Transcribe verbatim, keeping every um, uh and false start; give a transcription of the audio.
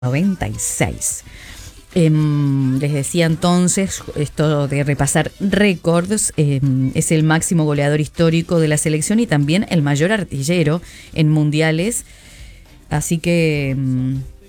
noventa y seis. Eh, les decía entonces, esto de repasar récords, eh, es el máximo goleador histórico de la selección y también el mayor artillero en mundiales. Así que